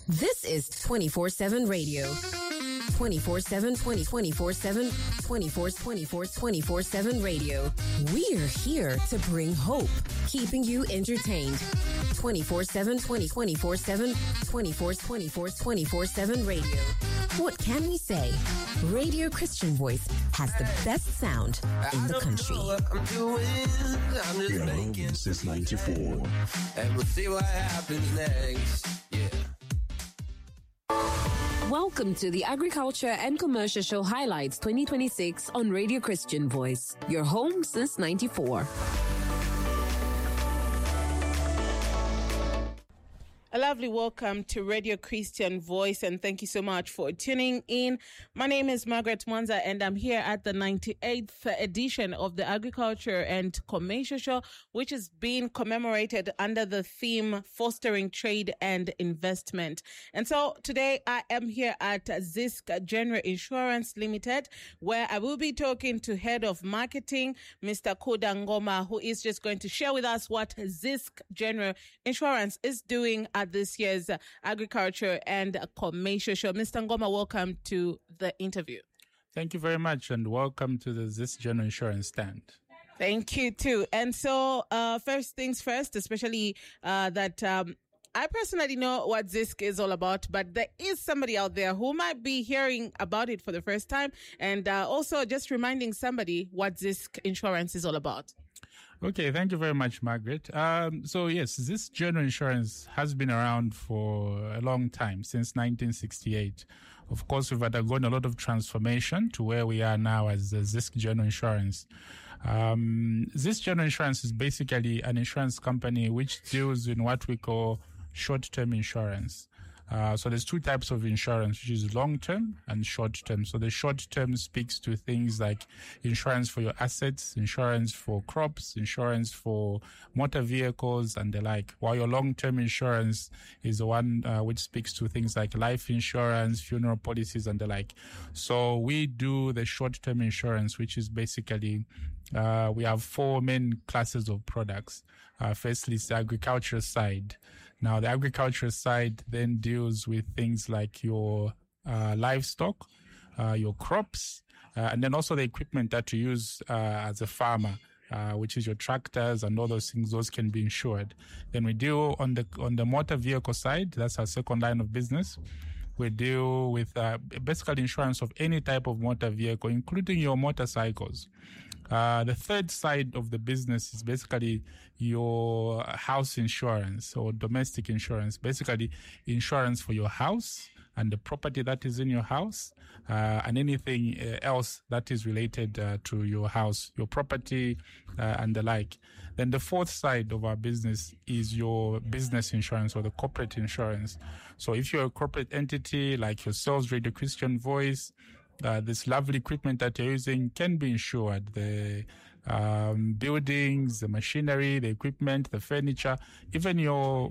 This is 24/7 radio. 24/7, 24/7, 24/7 radio. We're here to bring hope, keeping you entertained. 24/7, 24/7, 24/7 radio. What can we say? Radio Christian Voice has the best sound in the country. I'm just making since 94. And we'll see what happens next. Yeah. Welcome to the Agriculture and Commercial Show Highlights 2026 on Radio Christian Voice, your home since 94. A lovely welcome to Radio Christian Voice, and thank you so much for tuning in. My name is Margaret Mwanza, and I'm here at the 98th edition of the Agriculture and Commercial Show, which is being commemorated under the theme Fostering Trade and Investment. And so today I am here at Zisk General Insurance Limited, where I will be talking to Head of Marketing, Mr. Koda Ngoma, who is just going to share with us what Zisk General Insurance is doing at this year's Agriculture and Commercial Show. Mr. Ngoma, welcome to the interview. Thank you very much, and welcome to the Zisk General Insurance stand. Thank you too. And so, first things first, especially that I personally know what Zisk is all about, but there is somebody out there who might be hearing about it for the first time, and also just reminding somebody what Zisk Insurance is all about. Okay, thank you very much, Margaret. So yes, this general insurance has been around for a long time, since 1968. Of course, we've undergone a lot of transformation to where we are now as the Zisk General Insurance. Zisk General Insurance is basically an insurance company which deals in what we call short-term insurance. So there's two types of insurance, which is long-term and short-term. So the short-term speaks to things like insurance for your assets, insurance for crops, insurance for motor vehicles, and the like. While your long-term insurance is the one which speaks to things like life insurance, funeral policies, and the like. So we do the short-term insurance, which is basically we have four main classes of products. Firstly, it's the agriculture side. Now, the agriculture side then deals with things like your livestock, your crops, and then also the equipment that you use as a farmer, which is your tractors and all those things. Those can be insured. Then we deal on the motor vehicle side. That's our second line of business. We deal with basically insurance of any type of motor vehicle, including your motorcycles. The third side of the business is basically your house insurance or domestic insurance, basically insurance for your house and the property that is in your house, and anything else that is related to your house, your property, and the like. Then the fourth side of our business is your business insurance or the corporate insurance. So if you're a corporate entity like yourselves, Radio Christian Voice, this lovely equipment that you're using can be insured. The buildings, the machinery, the equipment, the furniture, even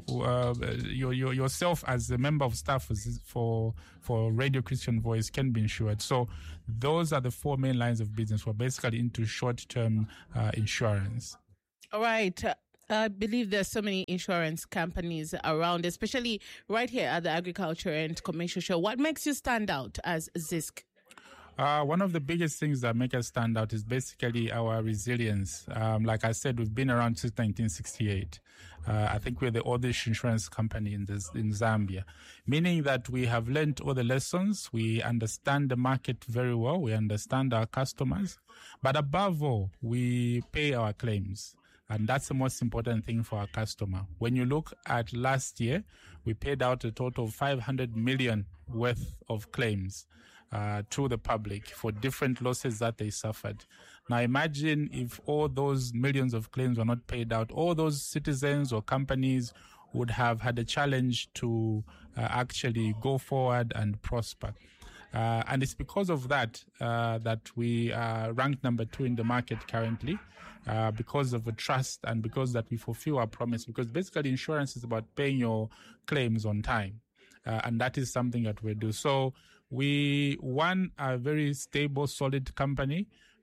yourself as a member of staff for Radio Christian Voice can be insured. So those are the four main lines of business. We're basically into short-term insurance. All right. I believe there's so many insurance companies around, especially right here at the Agriculture and Commercial Show. What makes you stand out as Zisk? One of the biggest things that make us stand out is basically our resilience. Like I said, we've been around since 1968. I think we're the oldest insurance company in Zambia, meaning that we have learned all the lessons. We understand the market very well. We understand our customers. But above all, we pay our claims. And that's the most important thing for our customer. When you look at last year, we paid out a total of 500 million worth of claims to the public for different losses that they suffered. Now imagine if all those millions of claims were not paid out, all those citizens or companies would have had a challenge to actually go forward and prosper. And it's because of that that we are ranked number 2 in the market currently, because of the trust and because that we fulfill our promise. Because basically insurance is about paying your claims on time. And that is something that we do. So we, one, are a very stable, solid company.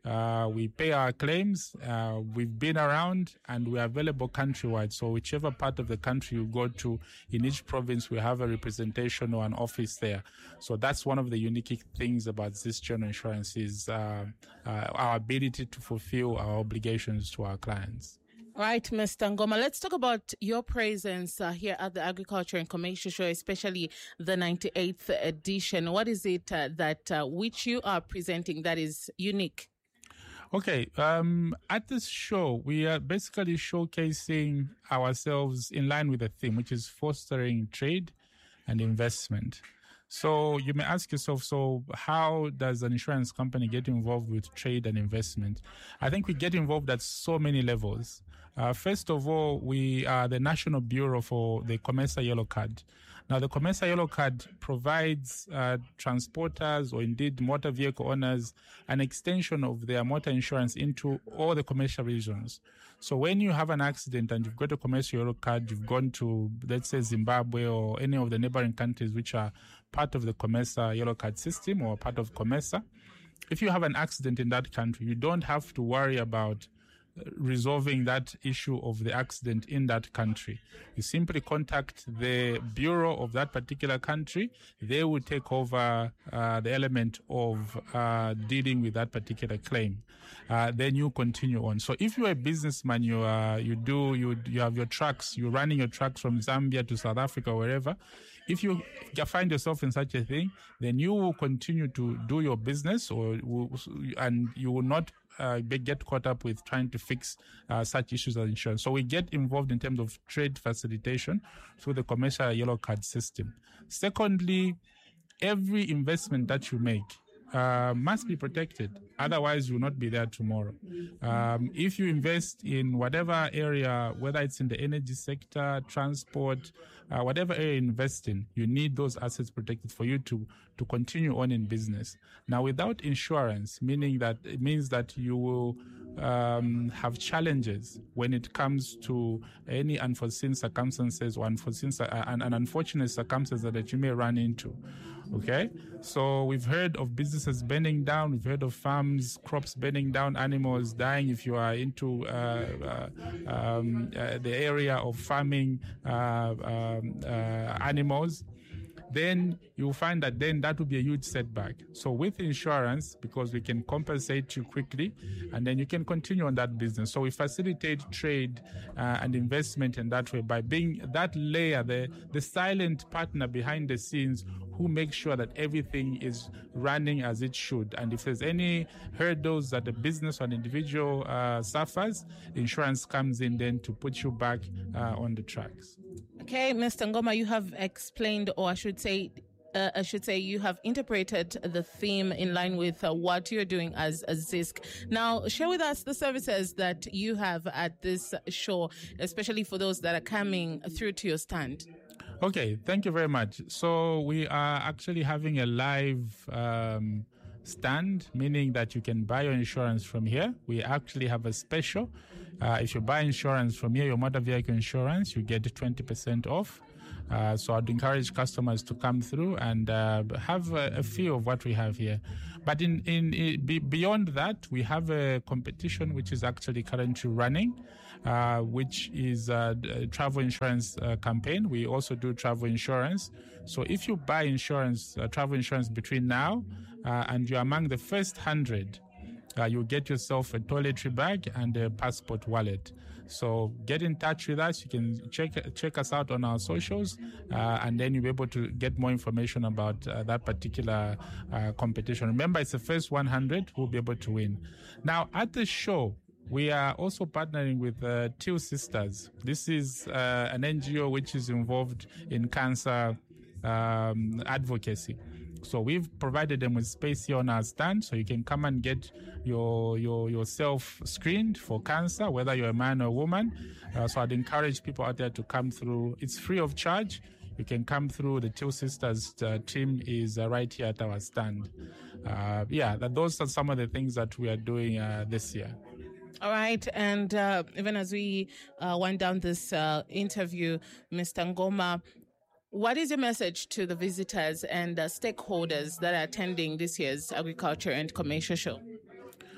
We pay our claims. We've been around, and we're available countrywide. So whichever part of the country you go to, in each province, we have a representation or an office there. So that's one of the unique things about this general insurance is our ability to fulfill our obligations to our clients. Right, Mr. Ngoma, let's talk about your presence here at the Agriculture and Commercial Show, especially the 98th edition. What is it that which you are presenting that is unique? Okay, at this show, we are basically showcasing ourselves in line with the theme, which is fostering trade and investment. So you may ask yourself, so how does an insurance company get involved with trade and investment? I think we get involved at so many levels. First of all, we are the National Bureau for the COMESA Yellow Card. Now, the COMESA Yellow Card provides transporters or indeed motor vehicle owners an extension of their motor insurance into all the commercial regions. So when you have an accident and you've got a COMESA Yellow Card, you've gone to, let's say, Zimbabwe or any of the neighboring countries which are part of the COMESA Yellow Card system or part of COMESA, if you have an accident in that country, you don't have to worry about resolving that issue of the accident in that country. You simply contact the bureau of that particular country. They will take over the element of dealing with that particular claim. Then you continue on. So if you're a businessman, you have your trucks, you're running your trucks from Zambia to South Africa or wherever. If you find yourself in such a thing, then you will continue to do your business, and you will not get caught up with trying to fix such issues as insurance. So we get involved in terms of trade facilitation through the COMESA Yellow Card system. Secondly, every investment that you make must be protected. Otherwise, you will not be there tomorrow. If you invest in whatever area, whether it's in the energy sector, transport, whatever area you invest in, you need those assets protected for you to continue on in business. Now, without insurance, it means that you will have challenges when it comes to any unforeseen circumstances or an unfortunate circumstance that you may run into. Okay, so we've heard of businesses burning down. We've heard of farms, crops burning down, animals dying. If you are into the area of farming animals, then you'll find that that will be a huge setback. So with insurance, because we can compensate you quickly, and then you can continue on that business. So we facilitate trade and investment in that way by being that layer, the silent partner behind the scenes who makes sure that everything is running as it should. And if there's any hurdles that a business or an individual suffers, insurance comes in then to put you back on the tracks. Okay, Mr. Ngoma, you have explained, or I should say you have interpreted the theme in line with what you're doing as ZISC. Now, share with us the services that you have at this show, especially for those that are coming through to your stand. Okay, thank you very much. So we are actually having a live stand, meaning that you can buy your insurance from here. We actually have a special. If you buy insurance from here, your motor vehicle insurance, you get 20% off. So I'd encourage customers to come through and have a feel of what we have here. But beyond that, we have a competition which is actually currently running, which is a travel insurance campaign. We also do travel insurance. So if you buy insurance, travel insurance between now and you're among the first 100, you'll get yourself a toiletry bag and a passport wallet. So get in touch with us. You can check us out on our socials, and then you'll be able to get more information about that particular competition. Remember, it's the first 100 who will be able to win. Now, at the show, we are also partnering with Till Sisters. This is an NGO which is involved in cancer advocacy. So we've provided them with space here on our stand, so you can come and get yourself screened for cancer, whether you're a man or a woman. So I'd encourage people out there to come through. It's free of charge. You can come through. The Till Sisters team is right here at our stand. Those are some of the things that we are doing this year. All right. And even as we wind down this interview, Mr. Ngoma, what is your message to the visitors and stakeholders that are attending this year's Agriculture and Commercial Show?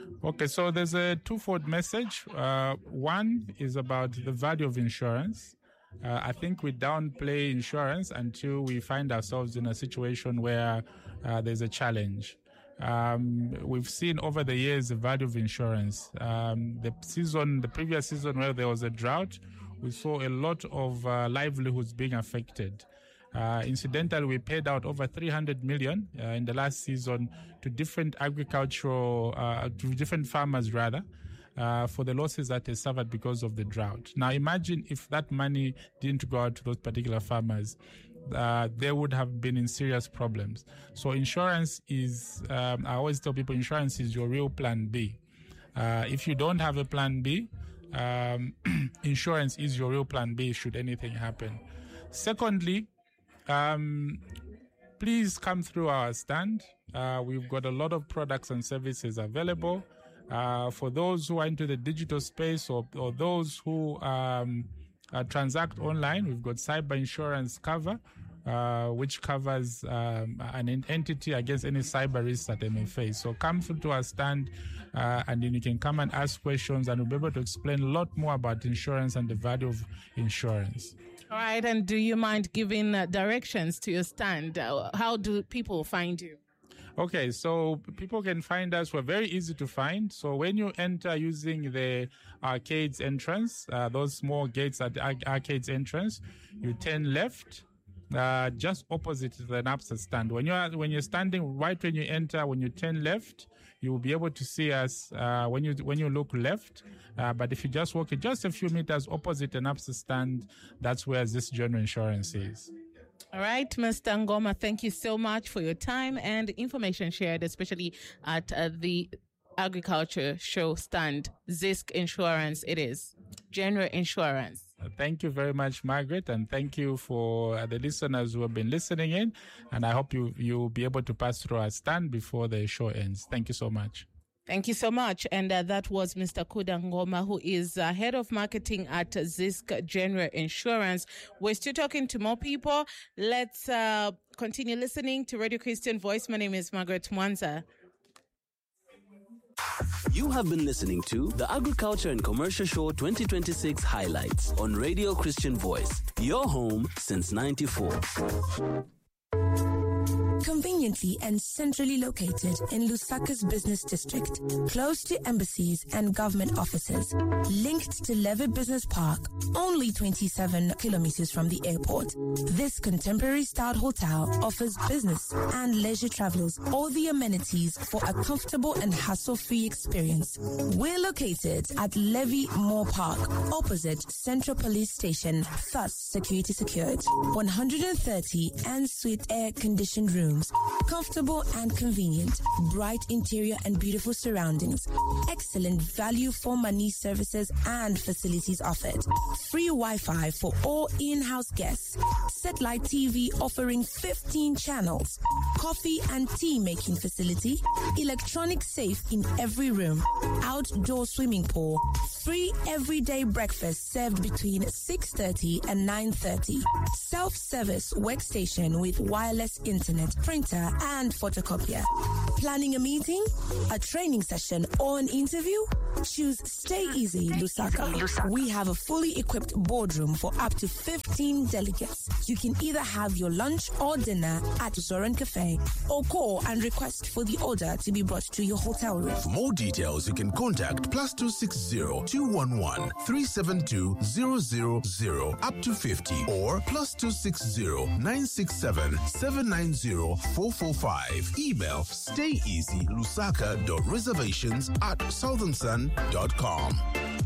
Okay, so there's a twofold message. One is about the value of insurance. I think we downplay insurance until we find ourselves in a situation where there's a challenge. We've seen over the years the value of insurance. The previous season where there was a drought, we saw a lot of livelihoods being affected. Incidentally, we paid out over 300 million in the last season to different to different farmers rather, for the losses that they suffered because of the drought. Now imagine if that money didn't go out to those particular farmers, they would have been in serious problems. So insurance is, I always tell people, insurance is your real plan B. If you don't have a plan B, insurance is your real plan B should anything happen. Secondly, please come through our stand. We've got a lot of products and services available. For those who are into the digital space or those who transact online, we've got cyber insurance cover, which covers an entity against any cyber risks that they may face. So come through to our stand and then you can come and ask questions, and we'll be able to explain a lot more about insurance and the value of insurance. All right, and do you mind giving directions to your stand? How do people find you? Okay, so people can find us. We're very easy to find. So when you enter using the arcades entrance, those small gates at the arcades entrance, you turn left, just opposite the NAPSA stand. When you're standing right when you enter, when you turn left, you will be able to see us when you look left. But if you just walk just a few meters opposite the NAPSA stand, that's where this general insurance is. All right, Mr. Ngoma, thank you so much for your time and information shared, especially at the Agriculture Show stand. Zisk Insurance, it is. General Insurance. Thank you very much, Margaret, and thank you for the listeners who have been listening in. And I hope you'll be able to pass through our stand before the show ends. Thank you so much. Thank you so much. And that was Mr. Kuda Ngoma, who is head of marketing at Zisk General Insurance. We're still talking to more people. Let's continue listening to Radio Christian Voice. My name is Margaret Mwanza. You have been listening to the Agriculture and Commercial Show 2026 highlights on Radio Christian Voice, your home since 94. Conveniently and centrally located in Lusaka's business district, close to embassies and government offices, linked to Levy Business Park, only 27 kilometers from the airport. This contemporary-styled hotel offers business and leisure travelers all the amenities for a comfortable and hassle-free experience. We're located at Levy Moore Park, opposite Central Police Station, thus security secured. 130 en-suite air-conditioned rooms, comfortable and convenient, bright interior and beautiful surroundings, excellent value for money services and facilities offered, free Wi-Fi for all in-house guests, satellite TV offering 15 channels, coffee and tea making facility, electronic safe in every room, outdoor swimming pool, free everyday breakfast served between 6:30 and 9:30, self-service workstation with wireless internet, printer and photocopier. Planning a meeting, a training session or an interview? Choose Stay Easy Lusaka. We have a fully equipped boardroom for up to 15 delegates. You can either have your lunch or dinner at Zoran Cafe or call and request for the order to be brought to your hotel room. For more details, you can contact +260 211 372 000 up to 50 or +260 967 790 445. Email stayeasylusaka.reservations@southernsun.com.